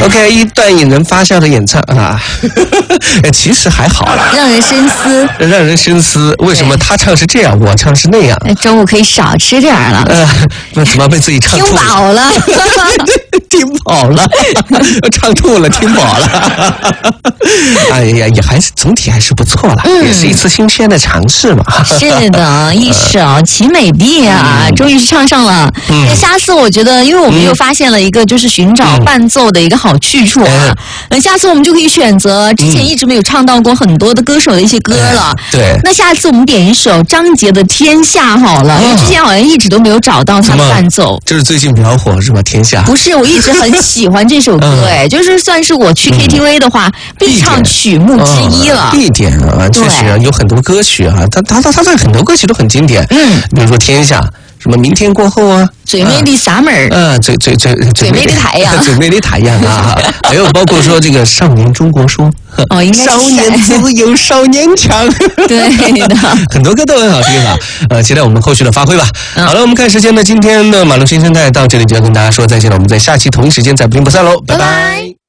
OK， 一段引人发笑的演唱啊，其实还好啦， 让人深思， 让人深思。为什么他唱是这样，我唱是那样？ 中午可以少吃点了。 那怎么被自己唱吐了？ 听饱了， 听饱了，唱吐了，听饱了。哎呀，也还是总体还是不错了，也是一次新鲜的尝试嘛。 是的，一首《奇美地》啊，终于是唱上了。那下次我觉得，因为我们又发现了一个就是寻找伴奏的一个好去处啊。那下次我们就可以选择之前一直没有唱到过很多的歌手的一些歌了。 对。 那下次我们点一首张杰的《天下》好了，因为之前好像一直都没有找到他的伴奏。 就是最近比较火是吧？《天下》 不是，我一直很喜欢这首歌，就是算是我去 KTV 的话必唱曲目之一了。 必点啊，确实有很多歌曲啊，他在很多歌曲都很经典。比如说《天下》。什么明天过后啊， 最美的 summer， 最美的太阳， 最美的太阳啊，还有包括说这个少年中国说， 应该少年自由少年强， 对的， 很多歌都很好听啊，期待我们后续的发挥吧。好了，我们看时间呢，今天的马路新生态到这里就要跟大家说再见了，我们在下期同一时间再不听不散喽，拜拜。